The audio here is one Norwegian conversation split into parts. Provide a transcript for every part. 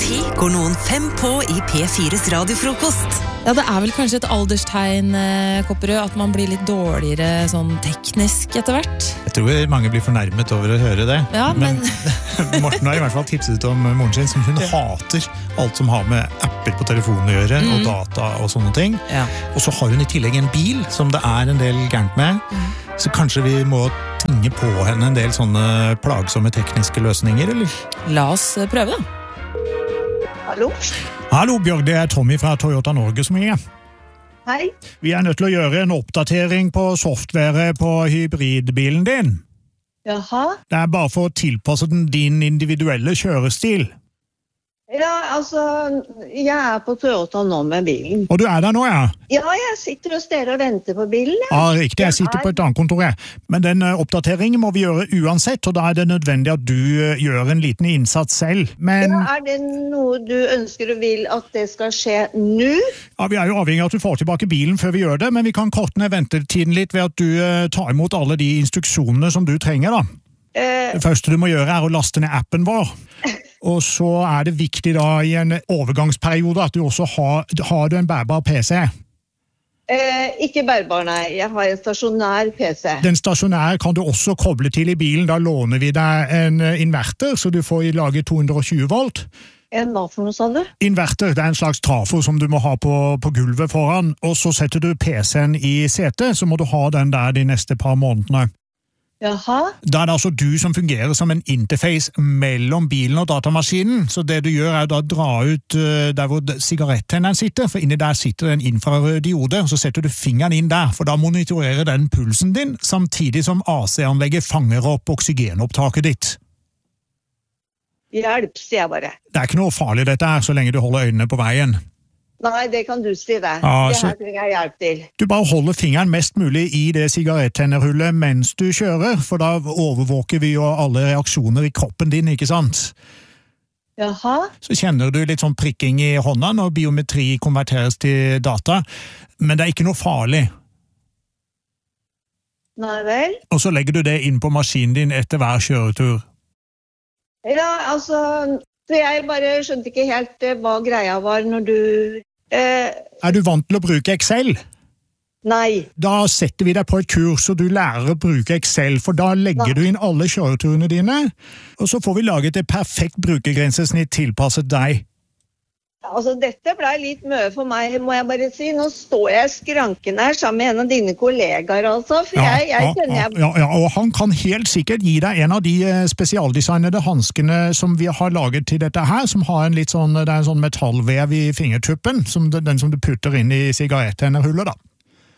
P går noen 5 på i P4s radiofrokost. Ja, det vel kanskje et alderstegn, Kopperød, at man blir litt dårligere sånn teknisk etter hvert. Jeg tror mange blir fornærmet over å høre det. Ja, men Morten har i hvert fall tipset om moren sin, som hun hater alt som har med apper på telefonen å gjøre, og data og sånne ting. Ja. Og så har hun i tillegg en bil, som det en del gærent med. Så kanskje vi må tvinge på henne en del sånne plagsomme tekniske løsninger, eller? La oss prøve da. Hallo? Hallo Bjørg, det Tommy fra Toyota Norge som ringer. Hei. Vi nødt til å gjøre en oppdatering på software på hybridbilen din. Jaha? Det bare for å tilpasse den din individuelle kjørestil. Ja, altså, jeg på Toyota nå med bilen. Og du der nå, ja? Ja, jeg sitter og sterer og venter på bilen. Ja, riktig. Jeg sitter på et annet kontor. Men den oppdateringen må vi gjøre uansett, og da det nødvendig at du gjør en liten innsats selv. Men Ja, det noe du ønsker og vil at det skal skje nå? ja, vi jo avhengig av at du får tilbake bilen før vi gjør det, men vi kan korte ned ventetiden litt ved at du tar imot alle de instruksjonene som du trenger, da. Det første du må gjøre å laste ned appen vår. Og så det viktig da i en overgangsperiode at du også har en bærbar PC. Ikke bærbar, nei. Jeg har en stasjonær PC. Den stasjonære kan du også koble til i bilen. Da låner vi deg en inverter, så du får lage 220 volt. Hva for noe, sa du? Inverter, det en slags trafo som du må ha på gulvet foran. Og så setter du PC-en i setet, så må du ha den der de neste par månedene. Jaha? Da det altså du som fungerer som en interface mellom bilen og datamaskinen, så det du gjør da dra ut der hvor sigarettenneren sitter, for inni der sitter en infrarød diode, og så setter du fingeren inn der, for da monitorerer den pulsen din, samtidig som AC-anlegget fanger opp oksygenopptaket ditt. Hjelp, sier jeg bare. Det ikke noe farlig dette her, så lenge du holder øynene på veien. Nei, det kan du si det. Ja, det så- her trenger jeg hjelp til. Du bare holder fingeren mest mulig i det sigarettennerhullet mens du kjører, for da overvåker vi jo alle reaksjoner i kroppen din, ikke sant? Jaha? Så kjenner du litt sånn prikking i hånda når biometri konverteres til data, men det ikke noe farlig. Nei vel? Og så legger du det inn på maskinen din etter hver kjøretur. Ja, altså, så jeg bare skjønte ikke helt hva greia var når du... Du vant til å bruke Excel? Nei. Da setter vi deg på et kurs, og du lærer å bruke Excel, for da legger du inn alle kjøreturene dine, og så får vi laget et perfekt brukergrensesnitt tilpasset deg. Altså, dette ble litt mye for meg, må jeg bare si. Nå står jeg i skranken her sammen med en av dine kollegaer, altså. For jeg kjenner... Ja, og han kan helt sikkert gi deg en av de spesialdesignede handskene som vi har laget til dette her, som har det en sånn metallvev i fingertuppen, den som du putter inn i sigarettennerhullet, da.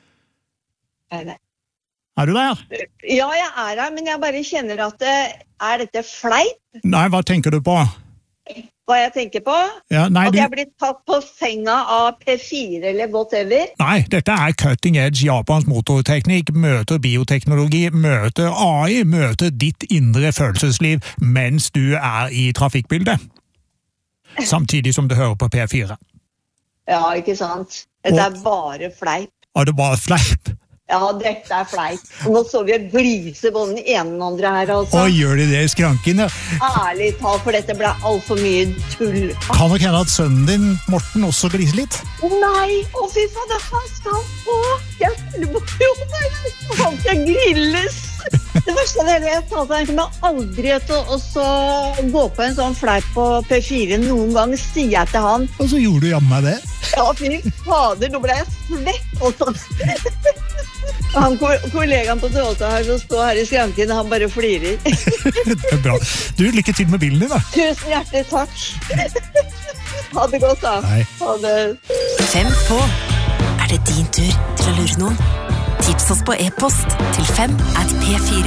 Du der? Ja, jeg her, men jeg bare kjenner at dette fleip? Nei, hva tenker du på? Hva jeg tenker på? Ja, nei, at jeg blir tatt på senga av P4 eller whatever? Nei, dette cutting edge japansk motorteknikk, møter bioteknologi, møter AI, møter ditt indre følelsesliv mens du i trafikkbildet. Samtidig som du hører på P4. Ja, ikke sant? Dette bare fleip. Det bare fleip? Ja, dette fleip. Og nå så vi glise på den ene og den andre her, altså. Gjør de det i skranken, ja? Ærlig talt, for dette ble alt for mye tull. Kan nok hende at sønnen din, Morten, også gliser litt? Nei, fy faen, han skal få! Jeg føler på han skal grilles! Det verste jeg talte, jeg kommer aldri til å gå på en sånn fleip på P4 noen gang, sier jeg til han. Og så gjorde du jammen meg det? Ja, fy fader, nå ble jeg svett, altså. Han kollegaen på Toyota her som står her i skranken, han bare flirer. Det bra. Du, lykke til med bilen din, da. Tusen hjertelig takk. Ha det godt, da. Hei. Ha det. 5 på. Det din tur til å lure noen? Tips oss på e-post til 5@p4.no.